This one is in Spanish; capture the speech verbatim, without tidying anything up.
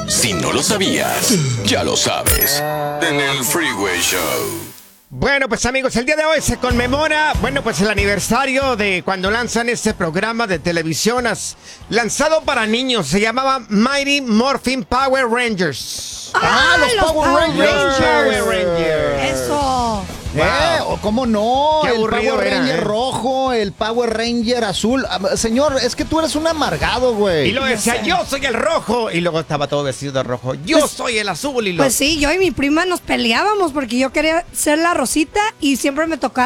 Si no lo sabías, ya lo sabes. En el Freeway Show. Bueno, pues amigos, el día de hoy se conmemora, bueno, pues el aniversario de cuando lanzan este programa de televisión as- lanzado para niños. Se llamaba Mighty Morphin Power Rangers. ¡Ah, los, los Power Power Rangers! Power Rangers. Eso. Eh, o ¿cómo no? Qué el aburrido Power era, Ranger ¿eh? rojo, el Power Ranger azul. Ah, señor, es que tú eres un amargado, güey. Y luego decía, yo soy el rojo. Y luego estaba todo vestido de rojo. Yo Pues- soy el azul. Y lo... Pues sí, yo y mi prima nos peleábamos porque yo quería ser la Rosita y siempre me tocaba